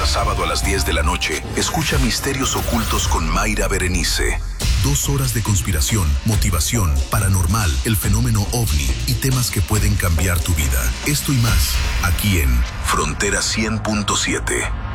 sábado a las 10 de la noche, escucha Misterios Ocultos con Mayra Berenice. 2 horas de conspiración, motivación, paranormal, el fenómeno OVNI y temas que pueden cambiar tu vida. Esto y más, aquí en Frontera 100.7.